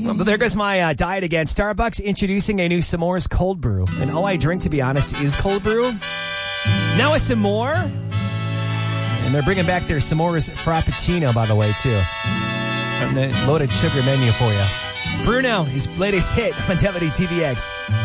Well, there goes my diet again. Starbucks introducing a new s'mores cold brew. And all I drink, to be honest, is cold brew. Now a s'more. And they're bringing back their s'mores frappuccino, by the way, too. And the loaded sugar menu for you. Bruno, his latest hit on WTVX.